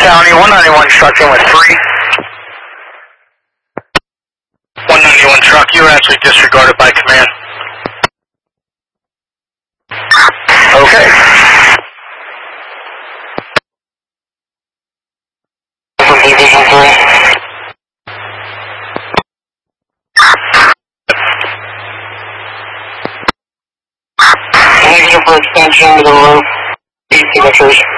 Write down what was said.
County, 191 truck in with 3. 191 truck, you were actually disregarded by command. Okay. Division 3. Negative for extension to the roof. 8 signatures.